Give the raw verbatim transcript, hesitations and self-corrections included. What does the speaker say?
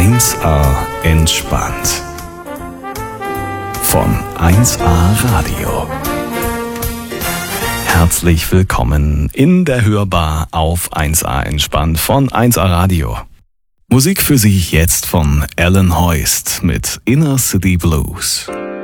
eins A entspannt. Von eins A Radio. Herzlich willkommen in der Hörbar auf eins A entspannt von eins A Radio. Musik für Sie jetzt von Alan Hoist mit Inner City Blues.